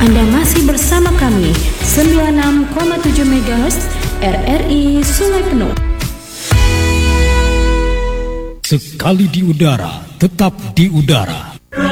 Anda masih bersama kami 96,7 MHz RRI Sungai Penuh. Sekali di udara, tetap di udara.